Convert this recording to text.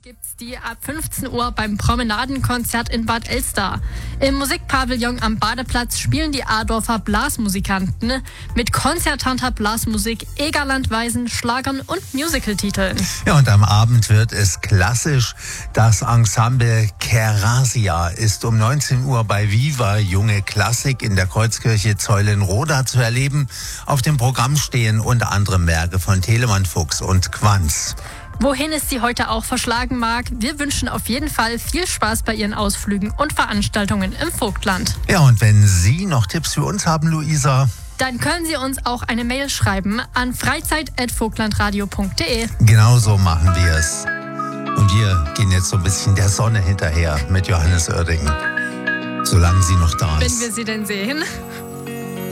gibt's die ab 15 Uhr beim Promenadenkonzert in Bad Elster. Im Musikpavillon am Badeplatz spielen die Adorfer Blasmusikanten mit konzertanter Blasmusik, Egerlandweisen, Schlagern und Musicaltiteln. Ja, und am Abend wird es klassisch. Das Ensemble Kerasia ist um 19 Uhr bei Viva Junge Klassik in der Kreuzkirche Zeulenroda zu erleben. Auf dem Programm stehen unter anderem Werke von Telemann Fuchs und Quanz. Wohin es Sie heute auch verschlagen mag, wir wünschen auf jeden Fall viel Spaß bei Ihren Ausflügen und Veranstaltungen im Vogtland. Ja, und wenn Sie noch Tipps für uns haben, Luisa, dann können Sie uns auch eine Mail schreiben an freizeit@vogtlandradio.de. Genau so machen wir es. Und wir gehen jetzt so ein bisschen der Sonne hinterher mit Johannes Oerding. Solange sie noch da ist. Wenn wir sie denn sehen.